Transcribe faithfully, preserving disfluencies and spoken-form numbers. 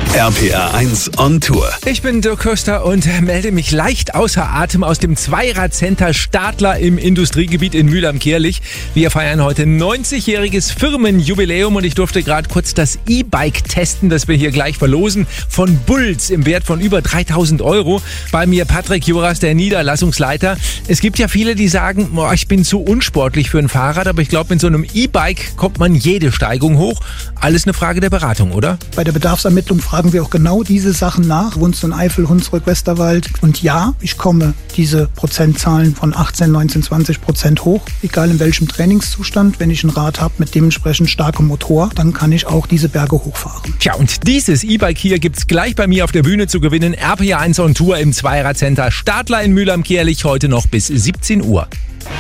R P R eins on Tour. Ich bin Dirk Köster und melde mich leicht außer Atem aus dem Zweirad-Center Stadler im Industriegebiet in Mühl-am-Kierlich. Wir feiern heute neunzigjähriges Firmenjubiläum und ich durfte gerade kurz das E-Bike testen, das wir hier gleich verlosen, von Bulls im Wert von über dreitausend Euro. Bei mir Patrick Joras, der Niederlassungsleiter. Es gibt ja viele, die sagen, boah, ich bin zu unsportlich für ein Fahrrad, aber ich glaube, mit so einem E-Bike kommt man jede Steigung hoch. Alles eine Frage der Beratung, oder? Bei der Bedarfsermittlung fragen wir auch genau diese Sachen nach. Wohnst du in Eifel, Hunsrück, Westerwald? Und ja, ich komme diese Prozentzahlen von achtzehn, neunzehn, zwanzig Prozent hoch. Egal in welchem Trainingszustand. Wenn ich ein Rad habe mit dementsprechend starkem Motor, dann kann ich auch diese Berge hochfahren. Tja, und dieses E-Bike hier gibt's gleich bei mir auf der Bühne zu gewinnen. R P R eins on Tour im Zweirad-Center Stadler in Mühl-am-Kierlich, heute noch bis siebzehn Uhr.